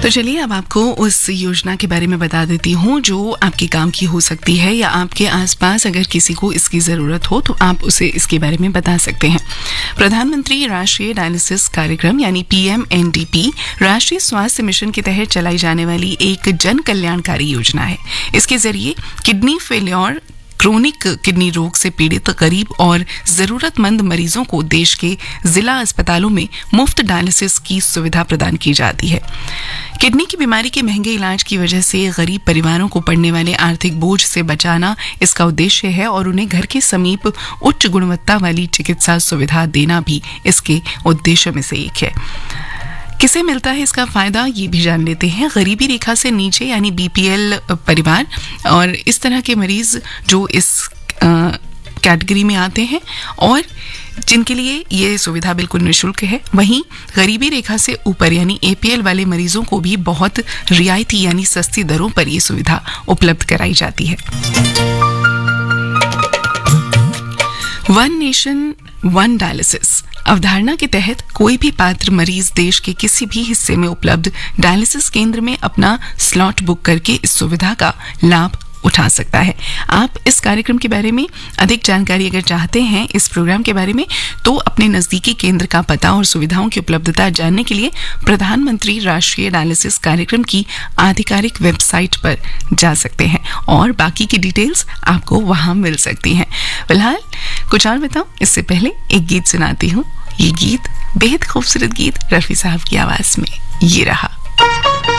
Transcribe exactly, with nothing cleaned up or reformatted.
तो चलिए अब आपको उस योजना के बारे में बता देती हूँ जो आपके काम की हो सकती है, या आपके आसपास अगर किसी को इसकी ज़रूरत हो तो आप उसे इसके बारे में बता सकते हैं। प्रधानमंत्री राष्ट्रीय डायलिसिस कार्यक्रम यानी P M N D P राष्ट्रीय स्वास्थ्य मिशन के तहत चलाई जाने वाली एक जन कल्याणकारी योजना है। इसके जरिए किडनी फेलियर, क्रोनिक किडनी रोग से पीड़ित गरीब और जरूरतमंद मरीजों को देश के जिला अस्पतालों में मुफ्त डायलिसिस की सुविधा प्रदान की जाती है। किडनी की बीमारी के महंगे इलाज की वजह से गरीब परिवारों को पड़ने वाले आर्थिक बोझ से बचाना इसका उद्देश्य है, और उन्हें घर के समीप उच्च गुणवत्ता वाली चिकित्सा सुविधा देना भी इसके उद्देश्य में से एक है। किसे मिलता है इसका फायदा, ये भी जान लेते हैं। गरीबी रेखा से नीचे यानी बी पी एल परिवार और इस तरह के मरीज जो इस कैटेगरी में आते हैं और जिनके लिए ये सुविधा बिल्कुल निःशुल्क है। वहीं गरीबी रेखा से ऊपर यानी ए पी एल वाले मरीजों को भी बहुत रियायती यानी सस्ती दरों पर ये सुविधा उपलब्ध कराई जाती है। वन नेशन वन डायलिसिस अवधारणा के तहत कोई भी पात्र मरीज देश के किसी भी हिस्से में उपलब्ध डायलिसिस केंद्र में अपना स्लॉट बुक करके इस सुविधा का लाभ उठा सकता है। आप इस कार्यक्रम के बारे में अधिक जानकारी अगर चाहते हैं इस प्रोग्राम के बारे में, तो अपने नजदीकी केंद्र का पता और सुविधाओं की उपलब्धता जानने के लिए प्रधानमंत्री राष्ट्रीय डायलिसिस कार्यक्रम की आधिकारिक वेबसाइट पर जा सकते हैं और बाकी की डिटेल्स आपको वहां मिल सकती हैं। फिलहाल कुछ और बताऊं इससे पहले एक गीत सुनाती हूँ। ये गीत बेहद खूबसूरत गीत रफी साहब की आवाज में ये रहा।